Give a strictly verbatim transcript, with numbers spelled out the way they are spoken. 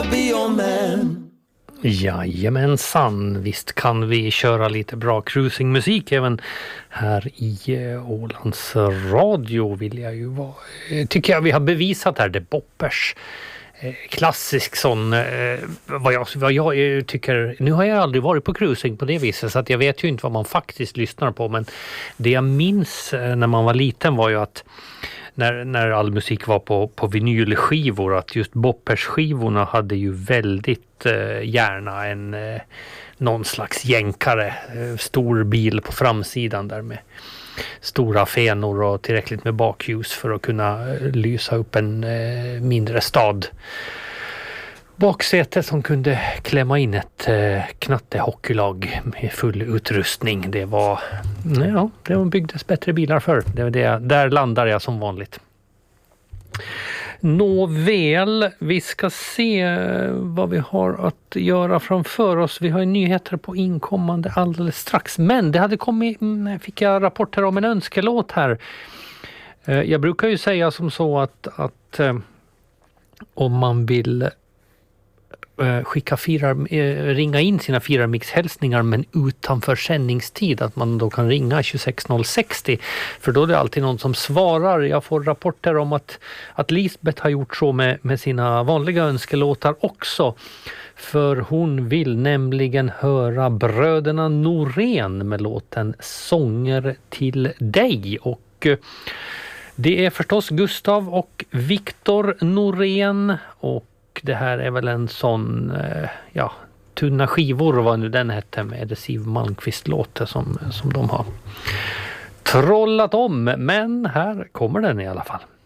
be your man. Jajamensan, visst kan vi köra lite bra cruisingmusik även här i eh, Ålands Radio vill jag ju vara. Eh, tycker jag vi har bevisat här, det Boppers. Eh, klassisk sån, eh, vad, jag, vad jag eh, tycker, nu har jag aldrig varit på cruising på det viset så att jag vet ju inte vad man faktiskt lyssnar på, men det jag minns eh, när man var liten var ju att När, när all musik var på, på vinylskivor, att just Boppers-skivorna hade ju väldigt eh, gärna en eh, någon slags jänkare, eh, stor bil på framsidan där med stora fenor och tillräckligt med bakljus för att kunna eh, lysa upp en eh, mindre stad. Baksäte som kunde klämma in ett eh, knattehockeylag med full utrustning. Det var, ja, det byggdes bättre bilar för. Det var det, där landar jag som vanligt. Nåväl, vi ska se vad vi har att göra framför oss. Vi har nyheter på inkommande alldeles strax. Men det hade kommit, fick jag rapporter om en önskelåt här. Eh, jag brukar ju säga som så att, att eh, om man vill skicka firar, ringa in sina firarmixhälsningar men utanför sändningstid, att man då kan ringa tjugosex noll sextio, för då är det alltid någon som svarar. Jag får rapporter om att, att Lisbeth har gjort så med, med sina vanliga önskelåtar också, för hon vill nämligen höra bröderna Norén med låten Sånger till dig, och det är förstås Gustav och Viktor Norén, och det här är väl en sån, ja, Tunna skivor, vad nu den hette, med Siv Malmkvist-låten som, som de har trollat om. Men här kommer den i alla fall.